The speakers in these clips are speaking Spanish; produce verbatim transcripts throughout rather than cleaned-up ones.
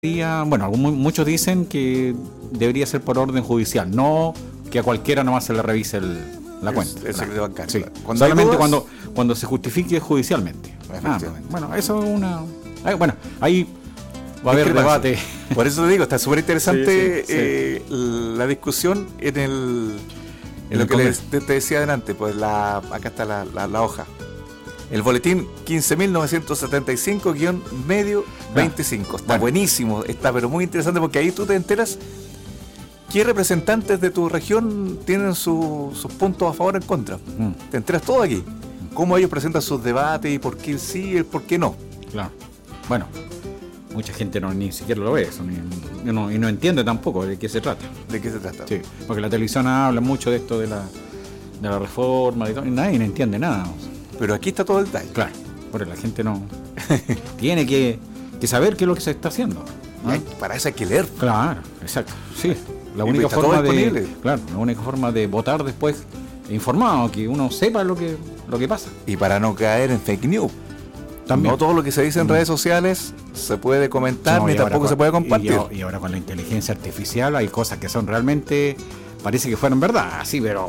Bueno, algunos, muchos dicen que debería ser por orden judicial, no que a cualquiera nomás se le revise el, la cuenta. El, el secreto bancario. Sí. Cuando Solamente cuando, cuando se justifique judicialmente. Ah, bueno, eso es una... Bueno, ahí va a haber debate. Por eso te digo, está súper interesante sí, sí, eh, sí. la discusión en el en lo que les, te, te decía adelante. Pues la, acá está la, la, la hoja. El boletín quince mil novecientos setenta y cinco guión medio veinticinco. Está bueno. Buenísimo, está pero muy interesante porque ahí tú te enteras qué representantes de tu región tienen su, sus puntos a favor o en contra. Mm. Te enteras todo aquí. Cómo ellos presentan sus debates y por qué sí y por qué no. Claro. Bueno, mucha gente no ni siquiera lo ve eso ni, y, no, y no entiende tampoco de qué se trata. ¿De qué se trata? Sí, porque la televisión habla mucho de esto de la, de la reforma y todo, y nadie entiende nada. Pero aquí está todo el detalle. Claro, porque la gente no tiene que, que saber qué es lo que se está haciendo. ¿No? Para eso hay que leer. Claro, exacto. Sí, la única forma de claro, la única forma de votar después informado, que uno sepa lo que lo que pasa. Y para no caer en fake news. También. No todo lo que se dice en mm. redes sociales se puede comentar no, ni tampoco con, se puede compartir. Y, y ahora con la inteligencia artificial hay cosas que son realmente parece que fueron verdad, sí, pero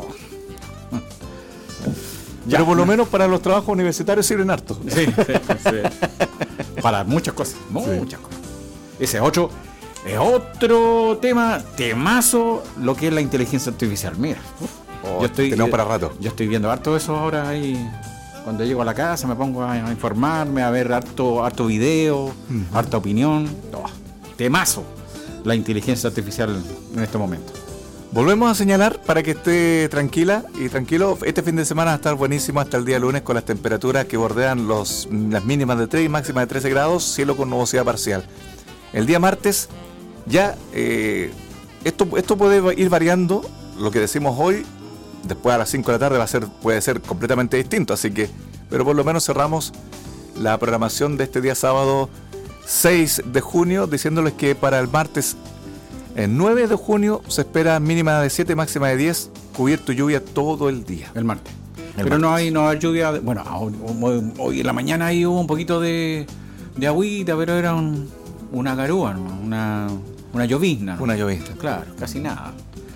Ya, pero por lo menos para los trabajos universitarios sirven harto. Sí, sí, sí. Para muchas cosas, muchas sí. cosas. Ese es otro, es otro tema, temazo, lo que es la inteligencia artificial. Mira, oh, yo estoy tenemos para rato. Yo estoy viendo harto eso ahora ahí. Cuando llego a la casa me pongo a, a informarme, a ver harto, harto video, uh-huh. harta opinión. Oh, temazo, la inteligencia artificial en este momento. Volvemos a señalar para que esté tranquila y tranquilo. Este fin de semana va a estar buenísimo hasta el día lunes con las temperaturas que bordean los, las mínimas de tres y máximas de trece grados, cielo con nubosidad parcial. El día martes ya eh, esto, esto puede ir variando. Lo que decimos hoy, después a las cinco de la tarde va a ser, puede ser completamente distinto. Así que, pero por lo menos cerramos la programación de este día sábado seis de junio diciéndoles que para el martes el nueve de junio se espera mínima de siete, máxima de diez, cubierto y lluvia todo el día. El martes. El Pero martes. no hay no hay lluvia. De, bueno, hoy, hoy en la mañana ahí hubo un poquito de, de agüita, pero era un, una garúa, ¿no? una, una llovizna. Una llovizna. Claro, casi nada.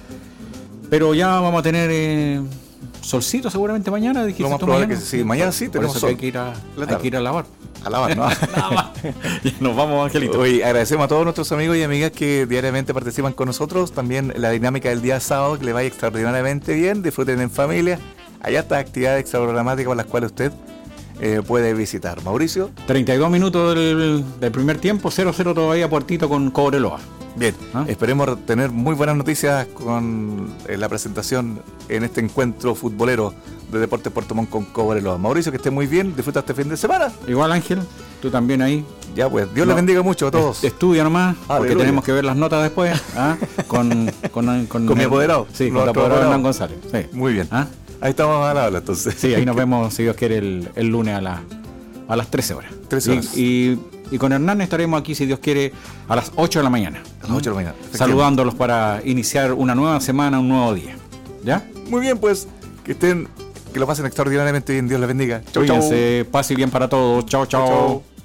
Pero ya vamos a tener eh, solcito seguramente mañana. Lo más probable que sí. Mañana sí tenemos sol. Hay que ir a, hay que ir a lavar. A lavar, ¿no? Nada más. Nos vamos, Angelito. Hoy agradecemos a todos nuestros amigos y amigas que diariamente participan con nosotros. También la dinámica del día sábado, que le vaya extraordinariamente bien. Disfruten en familia. Allá está actividades extraprogramáticas con las cuales usted eh, puede visitar. Mauricio. treinta y dos minutos del, del primer tiempo, cero cero todavía Puertito con Cobreloa. Bien, ¿Ah? Esperemos tener muy buenas noticias con eh, la presentación en este encuentro futbolero de Deportes Puerto Montt con Cobreloa. Mauricio, que esté muy bien, disfruta este fin de semana. Igual, Ángel, tú también ahí. Ya pues, Dios no, les bendiga mucho a todos. Estudia nomás, ah, porque tenemos que ver las notas después. ¿Ah? Con, con, con, con, con mi apoderado. Sí, con el apoderado Hernán González. Sí. Muy bien. ¿Ah? Ahí estamos a la habla entonces. Sí, ahí nos vemos, si Dios quiere, el, el lunes a, la, a las trece horas. trece horas. Y, y, y con Hernán estaremos aquí, si Dios quiere, a las ocho de la mañana. A las ocho de la mañana. Saludándolos para iniciar una nueva semana, un nuevo día. ¿Ya? Muy bien, pues, que estén, que lo pasen extraordinariamente bien. Dios les bendiga. Chau, chau. Paz y bien para todos. Chao, chao.